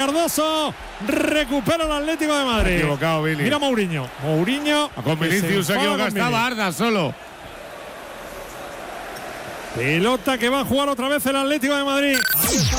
Cardoso. Recupera el Atlético de Madrid. Equivocado, Vini. Mira Mourinho. Con Vinicius se equivoca. Estaba Arda solo. Pelota que va a jugar otra vez el Atlético de Madrid. Ahí está.